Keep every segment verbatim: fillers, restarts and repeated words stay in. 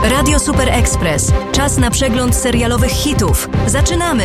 Radio Super Express. Czas na przegląd serialowych hitów. Zaczynamy!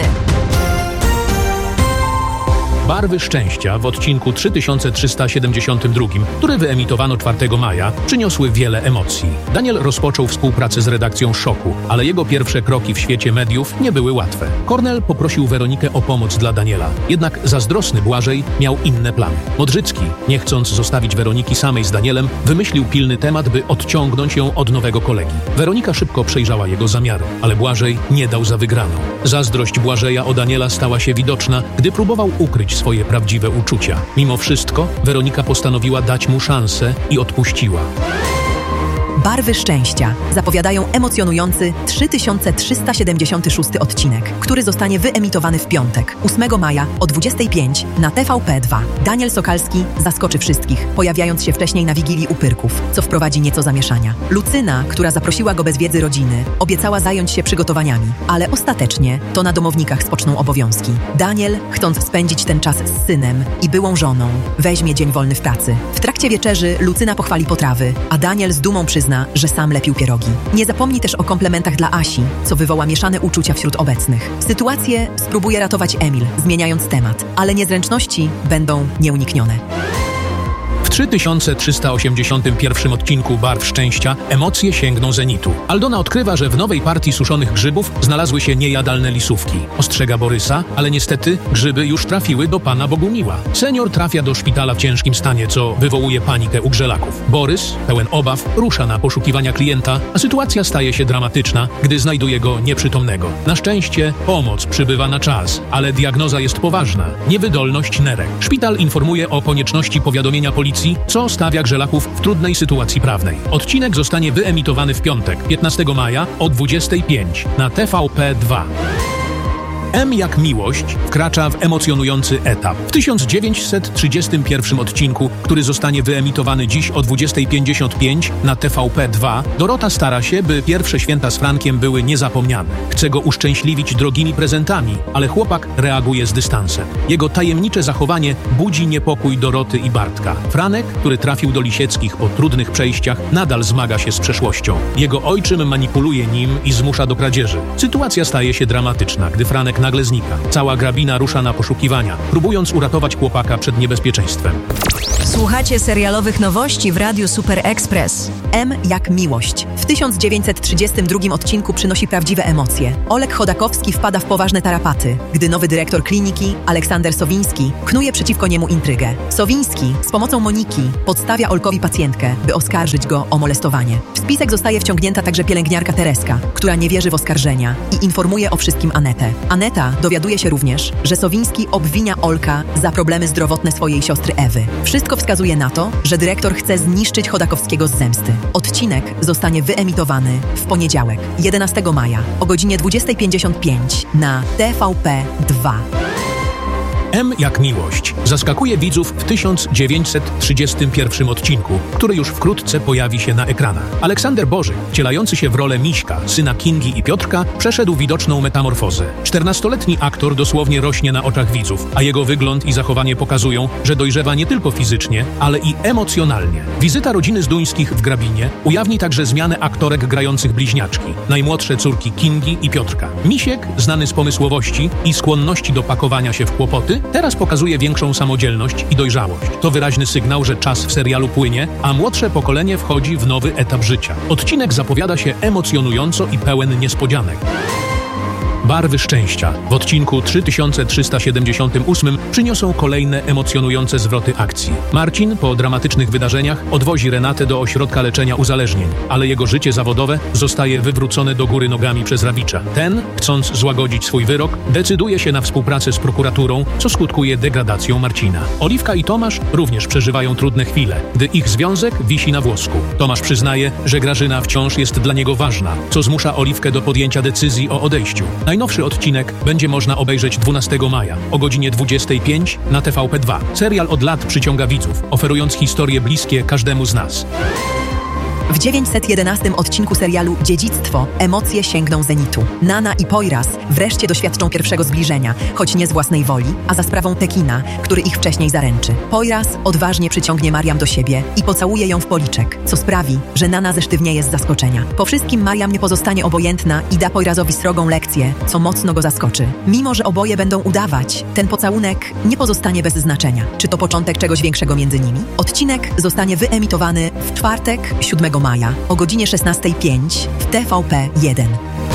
Barwy szczęścia w odcinku trzy tysiące trzysta siedemdziesiątym drugim, który wyemitowano czwartego maja, przyniosły wiele emocji. Daniel rozpoczął współpracę z redakcją Szoku, ale jego pierwsze kroki w świecie mediów nie były łatwe. Kornel poprosił Weronikę o pomoc dla Daniela, jednak zazdrosny Błażej miał inne plany. Modrzycki, nie chcąc zostawić Weroniki samej z Danielem, wymyślił pilny temat, by odciągnąć ją od nowego kolegi. Weronika szybko przejrzała jego zamiary, ale Błażej nie dał za wygraną. Zazdrość Błażeja o Daniela stała się widoczna, gdy próbował ukryć swoje prawdziwe uczucia. Mimo wszystko Weronika postanowiła dać mu szansę i odpuściła. Barwy szczęścia zapowiadają emocjonujący trzy tysiące trzysta siedemdziesiąty szósty odcinek, który zostanie wyemitowany w piątek, ósmego maja o dwudziestej piątej na T V P dwa. Daniel Sokalski zaskoczy wszystkich, pojawiając się wcześniej na Wigilii u Pyrków, co wprowadzi nieco zamieszania. Lucyna, która zaprosiła go bez wiedzy rodziny, obiecała zająć się przygotowaniami, ale ostatecznie to na domownikach spoczną obowiązki. Daniel, chcąc spędzić ten czas z synem i byłą żoną, weźmie dzień wolny w pracy. W trakcie wieczerzy Lucyna pochwali potrawy, a Daniel z dumą przyzna, że sam lepił pierogi. Nie zapomni też o komplementach dla Asi, co wywoła mieszane uczucia wśród obecnych. Sytuację spróbuje ratować Emil, zmieniając temat, ale niezręczności będą nieuniknione. W trzy tysiące trzysta osiemdziesiątym pierwszym odcinku Barw szczęścia emocje sięgną zenitu. Aldona odkrywa, że w nowej partii suszonych grzybów znalazły się niejadalne lisówki. Ostrzega Borysa, ale niestety grzyby już trafiły do pana Bogumiła. Senior trafia do szpitala w ciężkim stanie, co wywołuje panikę u grzelaków. Borys, pełen obaw, rusza na poszukiwania klienta, a sytuacja staje się dramatyczna, gdy znajduje go nieprzytomnego. Na szczęście pomoc przybywa na czas, ale diagnoza jest poważna. Niewydolność nerek. Szpital informuje o konieczności powiadomienia policji, co stawia grzelaków w trudnej sytuacji prawnej. Odcinek zostanie wyemitowany w piątek, piętnastego maja o dwudziestej piątej na T V P dwa. M jak miłość wkracza w emocjonujący etap. W tysiąc dziewięćset trzydziestym pierwszym odcinku, który zostanie wyemitowany dziś o dwudziestej pięćdziesiąt pięć na T V P dwa, Dorota stara się, by pierwsze święta z Frankiem były niezapomniane. Chce go uszczęśliwić drogimi prezentami, ale chłopak reaguje z dystansem. Jego tajemnicze zachowanie budzi niepokój Doroty i Bartka. Franek, który trafił do Lisieckich po trudnych przejściach, nadal zmaga się z przeszłością. Jego ojczym manipuluje nim i zmusza do kradzieży. Sytuacja staje się dramatyczna, gdy Franek nagle znika. Cała grabina rusza na poszukiwania, próbując uratować chłopaka przed niebezpieczeństwem. Słuchacie serialowych nowości w Radiu Super Express. M jak miłość. W tysiąc dziewięćset trzydziestym drugim odcinku przynosi prawdziwe emocje. Oleg Chodakowski wpada w poważne tarapaty, gdy nowy dyrektor kliniki, Aleksander Sowiński, knuje przeciwko niemu intrygę. Sowiński z pomocą Moniki podstawia Olkowi pacjentkę, by oskarżyć go o molestowanie. W spisek zostaje wciągnięta także pielęgniarka Tereska, która nie wierzy w oskarżenia i informuje o wszystkim Anetę. Aneta dowiaduje się również, że Sowiński obwinia Olka za problemy zdrowotne swojej siostry Ewy. Wszystko wskazuje na to, że dyrektor chce zniszczyć Chodakowskiego z zemsty. Odcinek zostanie wyemitowany w poniedziałek, jedenastego maja o godzinie dwudziestej pięćdziesiąt pięć na T V P dwa. M jak miłość zaskakuje widzów w tysiąc dziewięćset trzydziestym pierwszym odcinku, który już wkrótce pojawi się na ekranach. Aleksander Bożyk, wcielający się w rolę Miśka, syna Kingi i Piotrka, przeszedł widoczną metamorfozę. czternastoletni aktor dosłownie rośnie na oczach widzów, a jego wygląd i zachowanie pokazują, że dojrzewa nie tylko fizycznie, ale i emocjonalnie. Wizyta rodziny Zduńskich w Grabinie ujawni także zmianę aktorek grających bliźniaczki, najmłodsze córki Kingi i Piotrka. Misiek, znany z pomysłowości i skłonności do pakowania się w kłopoty, teraz pokazuje większą samodzielność i dojrzałość. To wyraźny sygnał, że czas w serialu płynie, a młodsze pokolenie wchodzi w nowy etap życia. Odcinek zapowiada się emocjonująco i pełen niespodzianek. Barwy szczęścia w odcinku trzy tysiące trzysta siedemdziesiątym ósmym przyniosą kolejne emocjonujące zwroty akcji. Marcin po dramatycznych wydarzeniach odwozi Renatę do ośrodka leczenia uzależnień, ale jego życie zawodowe zostaje wywrócone do góry nogami przez Rawicza. Ten, chcąc złagodzić swój wyrok, decyduje się na współpracę z prokuraturą, co skutkuje degradacją Marcina. Oliwka i Tomasz również przeżywają trudne chwile, gdy ich związek wisi na włosku. Tomasz przyznaje, że Grażyna wciąż jest dla niego ważna, co zmusza Oliwkę do podjęcia decyzji o odejściu. Najnowszy odcinek będzie można obejrzeć dwunastego maja o godzinie dwudziestej piątej na T V P dwa. Serial od lat przyciąga widzów, oferując historie bliskie każdemu z nas. W dziewięćset jedenastym odcinku serialu Dziedzictwo emocje sięgną zenitu. Nana i Poyraz wreszcie doświadczą pierwszego zbliżenia, choć nie z własnej woli, a za sprawą Tekina, który ich wcześniej zaręczy. Poyraz odważnie przyciągnie Mariam do siebie i pocałuje ją w policzek, co sprawi, że Nana zesztywnieje z zaskoczenia. Po wszystkim Mariam nie pozostanie obojętna i da Poyrazowi srogą lekcję, co mocno go zaskoczy. Mimo że oboje będą udawać, ten pocałunek nie pozostanie bez znaczenia. Czy to początek czegoś większego między nimi? Odcinek zostanie wyemitowany w czwartek, siódmego maja o godzinie szesnasta pięć w T V P jeden.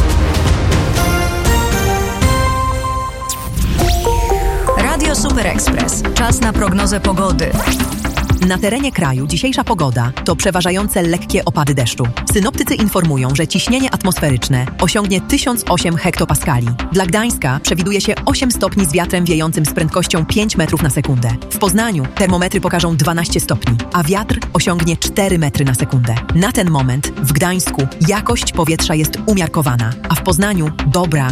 Radio Super Express. Czas na prognozę pogody. Na terenie kraju dzisiejsza pogoda to przeważające lekkie opady deszczu. Synoptycy informują, że ciśnienie atmosferyczne osiągnie tysiąc osiem hektopaskali. Dla Gdańska przewiduje się osiem stopni z wiatrem wiejącym z prędkością pięć metrów na sekundę. W Poznaniu termometry pokażą dwanaście stopni, a wiatr osiągnie cztery metry na sekundę. Na ten moment w Gdańsku jakość powietrza jest umiarkowana, a w Poznaniu dobra.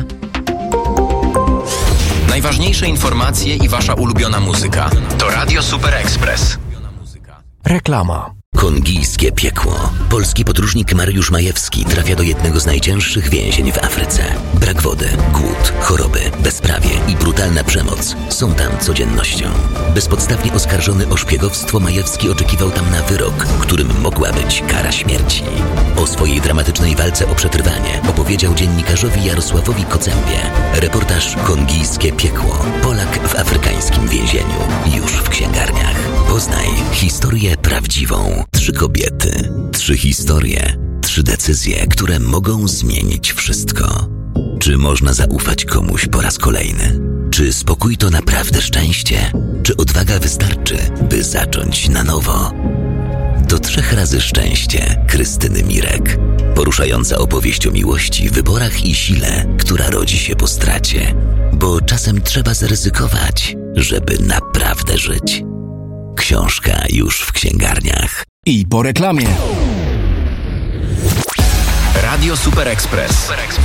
Najważniejsze informacje i wasza ulubiona muzyka to Radio Super Express. Reklama. Kongijskie piekło. Polski podróżnik Mariusz Majewski trafia do jednego z najcięższych więzień w Afryce. Brak wody, głód, choroby, bezprawie i brutalna przemoc są tam codziennością. Bezpodstawnie oskarżony o szpiegowstwo, Majewski oczekiwał tam na wyrok, którym mogła być kara śmierci. O swojej dramatycznej walce o przetrwanie opowiedział dziennikarzowi Jarosławowi Kocębie. Reportaż Kongijskie piekło. Polak w afrykańskim więzieniu. Już w księgarniach. Poznaj historię prawdziwą. Trzy kobiety, trzy historie, trzy decyzje, które mogą zmienić wszystko. Czy można zaufać komuś po raz kolejny? Czy spokój to naprawdę szczęście? Czy odwaga wystarczy, by zacząć na nowo? Do trzech razy szczęście Krystyny Mirek. Poruszająca opowieść o miłości, wyborach i sile, która rodzi się po stracie. Bo czasem trzeba zaryzykować, żeby naprawdę żyć. Książka już w księgarniach. I po reklamie. Radio Super Express.